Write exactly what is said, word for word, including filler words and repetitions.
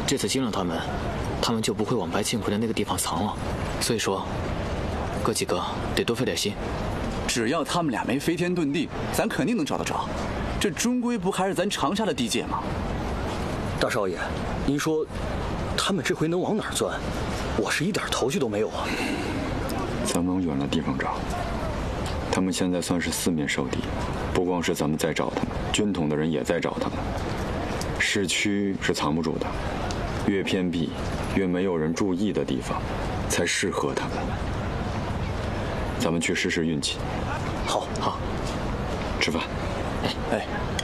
这次惊了他们，他们就不会往白庆奎的那个地方藏了。所以说，哥几个得多费点心。 只要他们俩没飞天遁地，咱肯定能找得着。这终归不还是咱长沙的地界吗？ 大少爷，您说，他们这回能往哪儿钻？我是一点头绪都没有啊。 咱往远了地方找。他们现在算是四面受敌，不光是咱们在找他们，军统的人也在找他们。市区是藏不住的，越偏僻、越没有人注意的地方，才适合他们。咱们去试试运气。 好， 好，吃饭。 哎。